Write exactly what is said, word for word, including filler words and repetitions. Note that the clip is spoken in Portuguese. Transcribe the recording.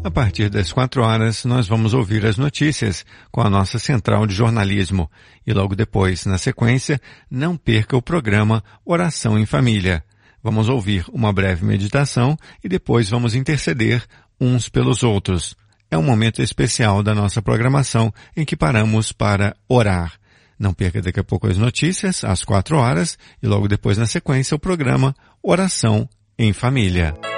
A partir das quatro horas, nós vamos ouvir as notícias com a nossa central de jornalismo. E logo depois, na sequência, não perca o programa Oração em Família. Vamos ouvir uma breve meditação e depois vamos interceder uns pelos outros. É um momento especial da nossa programação em que paramos para orar. Não perca daqui a pouco as notícias, às quatro horas, e logo depois, na sequência, o programa Oração em Família.